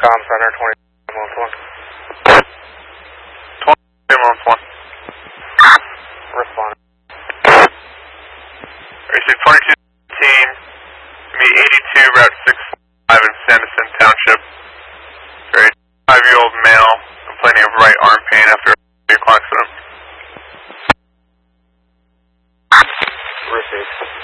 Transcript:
Com Center, 20 months 1. Respond. Racing 2217, me 82, Route 65 in Sanderson Township. Very 5-year-old male, complaining of right arm pain after a vehicle accident. Received.